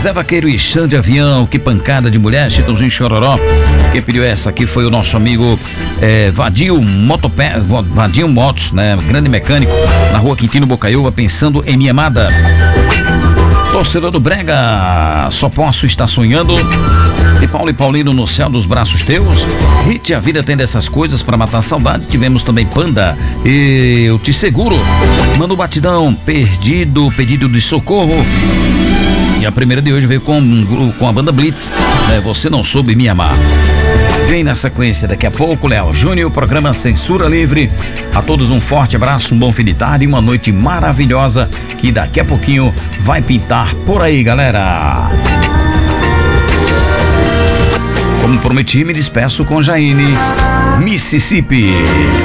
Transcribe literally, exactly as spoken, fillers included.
Zé Vaqueiro e Xande Avião, que pancada de mulher, Chitãozinho Chororó. Quem pediu essa aqui foi o nosso amigo é, Vadio Motopé, Vadio Motos, né? Grande mecânico, na rua Quintino Bocaiúva, pensando em minha amada. Torcedor do Brega, só posso estar sonhando. E Paulo e Paulino no céu dos braços teus. Hit, a vida tem dessas coisas pra matar a saudade. Tivemos também Panda, eu te seguro. Manda o batidão, perdido, pedido de socorro. E a primeira de hoje veio com, com a banda Blitz, né? Você não soube me amar. Vem na sequência daqui a pouco, Léo Júnior, programa Censura Livre. A todos um forte abraço, um bom fim de tarde e uma noite maravilhosa que daqui a pouquinho vai pintar por aí, galera. Como prometi, me despeço com Jaine, Mississippi.